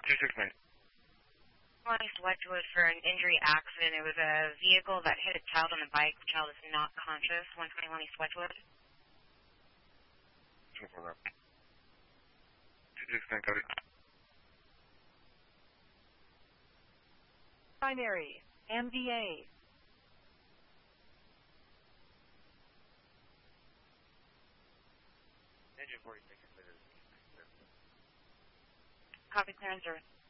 269. Wedgwood for an injury accident. It was a vehicle that hit a child on the bike. The child is not conscious. 121 East Wedgwood. 269, copy. Primary, MVA. Copy, clearance, sir.